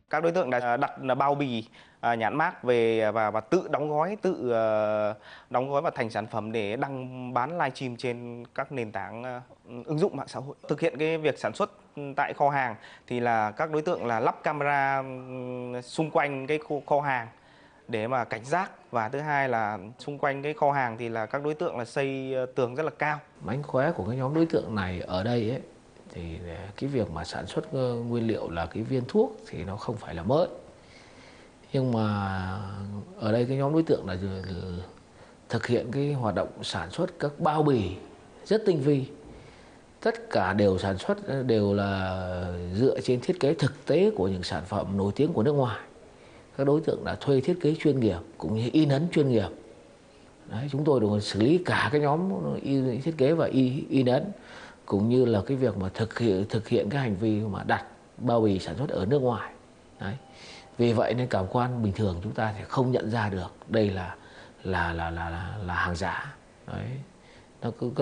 Các đối tượng đã đặt bao bì, nhãn mác về và tự đóng gói vào thành sản phẩm để đăng bán livestream trên các nền tảng ứng dụng mạng xã hội. Thực hiện cái việc sản xuất tại kho hàng thì là các đối tượng là lắp camera xung quanh cái kho hàng để mà cảnh giác, và thứ hai là xung quanh cái kho hàng thì là các đối tượng là xây tường rất là cao. Mánh khóe của cái nhóm đối tượng này ở đây ấy, thì cái việc mà sản xuất nguyên liệu là cái viên thuốc thì nó không phải là mới, nhưng mà ở đây cái nhóm đối tượng là thực hiện cái hoạt động sản xuất các bao bì rất tinh vi. Tất cả đều sản xuất đều là dựa trên thiết kế thực tế của những sản phẩm nổi tiếng của nước ngoài. Các đối tượng đã thuê thiết kế chuyên nghiệp cũng như in ấn chuyên nghiệp. Đấy, chúng tôi đều xử lý cả cái nhóm thiết kế và in ấn, cũng như là cái việc mà thực hiện cái hành vi mà đặt bao bì sản xuất ở nước ngoài. Đấy. Vì vậy nên cảm quan bình thường chúng ta sẽ không nhận ra được đây là hàng giả. Đấy. Nó